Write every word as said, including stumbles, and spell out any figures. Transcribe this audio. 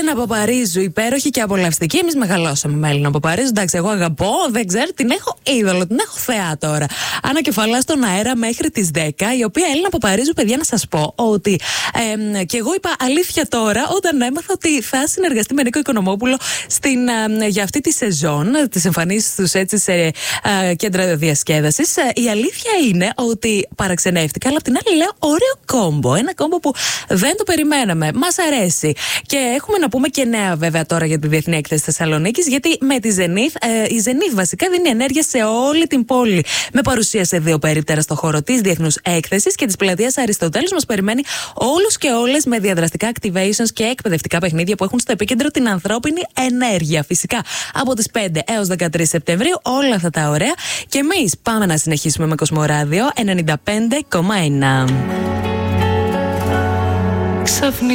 Έλληνα Παπαρίζου, υπέροχη και απολαυστική. Εμείς μεγαλώσαμε με Έλληνα Παπαρίζου. Εντάξει, εγώ αγαπώ, δεν ξέρω, την έχω είδωλο, την έχω θεά τώρα. Ανακεφαλά στον αέρα μέχρι τις δέκα, η οποία Έλληνα Παπαρίζου, παιδιά, να σας πω ότι. Ε, και εγώ είπα αλήθεια τώρα, όταν έμαθα ότι θα συνεργαστεί με Νίκο Οικονομόπουλο στην, ε, για αυτή τη σεζόν, τις εμφανίσεις τους έτσι σε ε, κέντρα διασκέδασης. Ε, η αλήθεια είναι ότι παραξενεύτηκα, αλλά απ' την άλλη λέω ωραίο κόμπο. Ένα κόμπο που δεν το περιμέναμε. Μας αρέσει. Και έχουμε να πούμε και νέα βέβαια τώρα για τη Διεθνή Έκθεση Θεσσαλονίκης, γιατί με τη Zenith, ε, η Zenith βασικά δίνει ενέργεια σε όλη την πόλη. Με παρουσία σε δύο περίπτερα στο χώρο της Διεθνούς Έκθεσης και της πλατείας Αριστοτέλους, μας περιμένει όλους και όλες με διαδραστικά activations και εκπαιδευτικά παιχνίδια που έχουν στο επίκεντρο την ανθρώπινη ενέργεια. Φυσικά από τις πέντε έως δεκατρείς Σεπτεμβρίου, όλα αυτά τα ωραία. Και εμείς πάμε να συνεχίσουμε με Κοσμοράδιο ενενήντα πέντε κόμμα ένα.